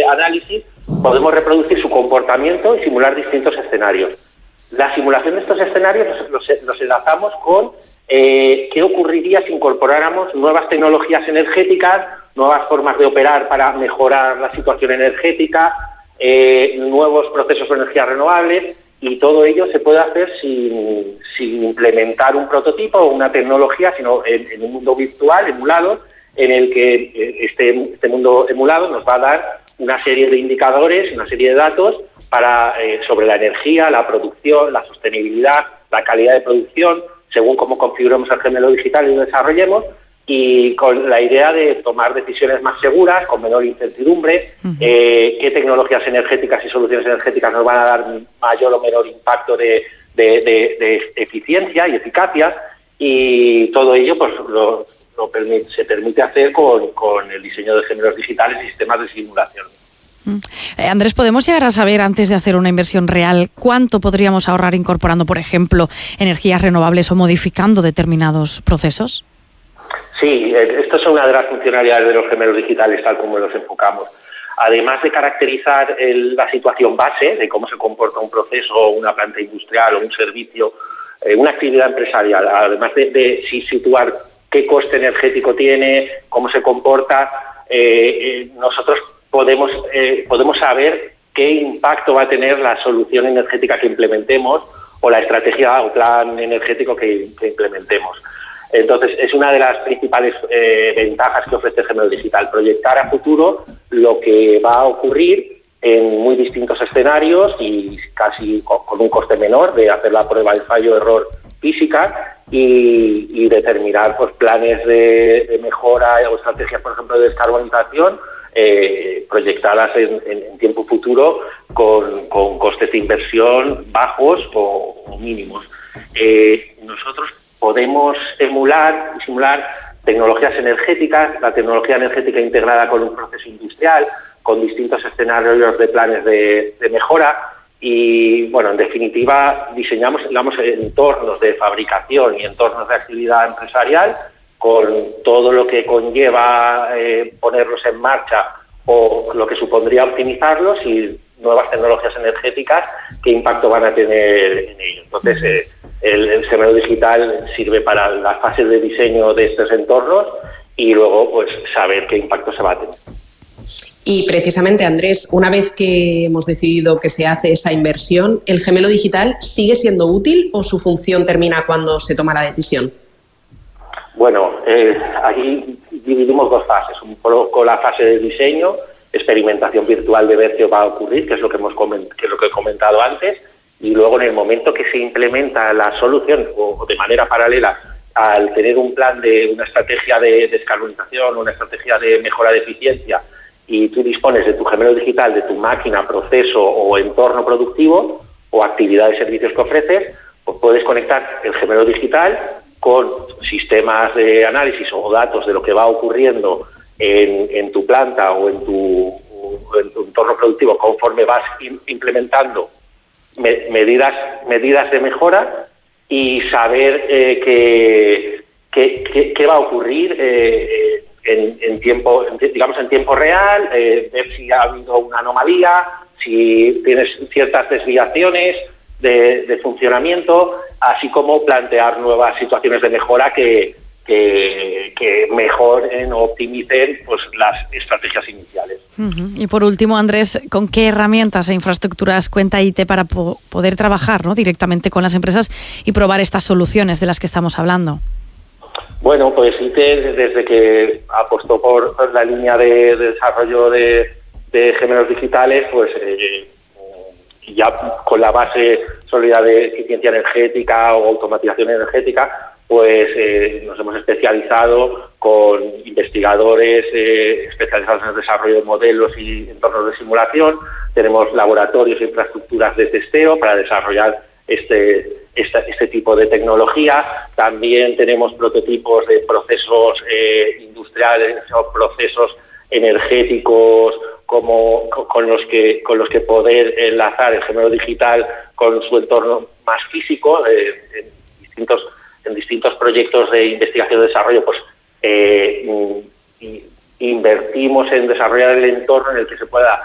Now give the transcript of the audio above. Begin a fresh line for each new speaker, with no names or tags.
análisis, podemos reproducir su comportamiento y simular distintos escenarios. La simulación de estos escenarios los enlazamos con qué ocurriría si incorporáramos nuevas tecnologías energéticas, nuevas formas de operar para mejorar la situación energética, nuevos procesos de energías renovables, y todo ello se puede hacer sin implementar un prototipo o una tecnología, sino en un mundo virtual, emulado, en el que este mundo emulado nos va a dar una serie de indicadores, una serie de datos sobre la energía, la producción, la sostenibilidad, la calidad de producción, según cómo configuremos el gemelo digital y lo desarrollemos, y con la idea de tomar decisiones más seguras, con menor incertidumbre, qué tecnologías energéticas y soluciones energéticas nos van a dar mayor o menor impacto de eficiencia y eficacia, y todo ello pues se permite hacer con el diseño de gemelos digitales y sistemas de simulación.
Andrés, ¿podemos llegar a saber, antes de hacer una inversión real, cuánto podríamos ahorrar incorporando, por ejemplo, energías renovables o modificando determinados procesos?
Sí, esto es una de las funcionalidades de los gemelos digitales, tal como los enfocamos. Además de caracterizar la situación base de cómo se comporta un proceso, una planta industrial o un servicio, una actividad empresarial, además de situar qué coste energético tiene, cómo se comporta, nosotros podemos saber qué impacto va a tener la solución energética que implementemos o la estrategia o plan energético que implementemos. Entonces, es una de las principales ventajas que ofrece el gemelo digital, proyectar a futuro lo que va a ocurrir en muy distintos escenarios y casi con un coste menor de hacer la prueba de ensayo-error física y determinar pues planes de mejora o estrategias, por ejemplo, de descarbonización, proyectadas en tiempo futuro con costes de inversión bajos o mínimos. Nosotros podemos emular y simular tecnologías energéticas, la tecnología energética integrada con un proceso industrial, con distintos escenarios de planes de mejora y, bueno, en definitiva, diseñamos, digamos, entornos de fabricación y entornos de actividad empresarial con todo lo que conlleva ponerlos en marcha o lo que supondría optimizarlos y nuevas tecnologías energéticas, qué impacto van a tener en ello. Entonces, el gemelo digital sirve para las fases de diseño de estos entornos y luego pues saber qué impacto se va a tener.
Y precisamente, Andrés, una vez que hemos decidido que se hace esa inversión, ¿el gemelo digital sigue siendo útil o su función termina cuando se toma la decisión?
Bueno, aquí dividimos dos fases. Un poco la fase de diseño, experimentación virtual de ver qué va a ocurrir, que es lo que he comentado antes, y luego en el momento que se implementa la solución o de manera paralela al tener un plan de una estrategia de descarbonización, una estrategia de mejora de eficiencia, y tú dispones de tu gemelo digital, de tu máquina, proceso o entorno productivo o actividad de servicios que ofreces, pues puedes conectar el gemelo digital con sistemas de análisis o datos de lo que va ocurriendo en tu planta o en tu entorno productivo conforme vas implementando medidas de mejora y saber qué va a ocurrir en tiempo real, ver si ha habido una anomalía, si tienes ciertas desviaciones de funcionamiento, así como plantear nuevas situaciones de mejora que mejoren o optimicen pues las estrategias iniciales.
Y por último, Andrés, ¿con qué herramientas e infraestructuras cuenta IT para poder trabajar, ¿no?, directamente con las empresas y probar estas soluciones de las que estamos hablando?
Bueno, pues IT, desde que apostó por la línea de desarrollo de gemelos digitales, pues ya con la base sólida de eficiencia energética o automatización energética, pues nos hemos especializado con investigadores especializados en el desarrollo de modelos y entornos de simulación. Tenemos laboratorios e infraestructuras de testeo para desarrollar este tipo de tecnología. También tenemos prototipos de procesos industriales o procesos energéticos con los que poder enlazar el gemelo digital con su entorno más físico en distintos proyectos de investigación y desarrollo, pues invertimos en desarrollar el entorno en el que se pueda